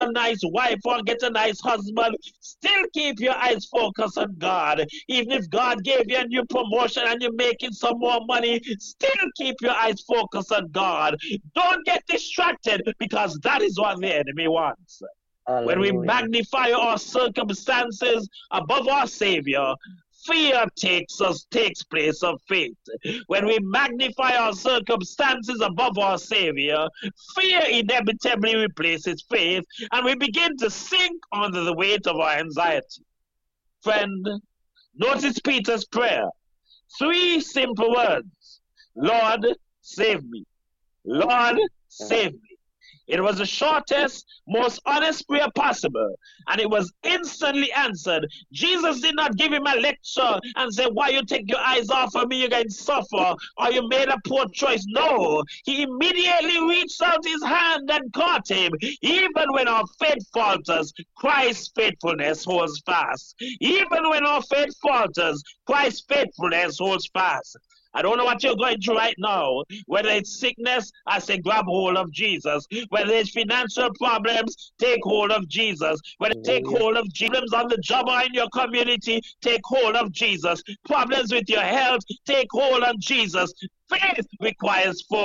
a nice wife or get a nice husband, still keep your eyes focused on God. Even if God gave you a new promotion and you're making some more money, still keep your eyes focused on God. Don't get distracted because that is what the enemy wants. When we Hallelujah. magnify our circumstances above our Savior, fear takes place of faith. When we magnify our circumstances above our Savior, fear inevitably replaces faith, and we begin to sink under the weight of our anxiety. Friend, notice Peter's prayer. Three simple words. Lord, save me. Lord, save me. It was the shortest, most honest prayer possible, and it was instantly answered. Jesus did not give him a lecture and say, why you take your eyes off of me, you're going to suffer, or you made a poor choice. No, he immediately reached out his hand and caught him. Even when our faith falters, Christ's faithfulness holds fast. Even when our faith falters, Christ's faithfulness holds fast. I don't know what you're going through right now. Whether it's sickness, I say grab hold of Jesus. Whether it's financial problems, take hold of Jesus. Whether take Hallelujah. hold of problems on the job or in your community, take hold of Jesus. Problems with your health, take hold of Jesus. Faith requires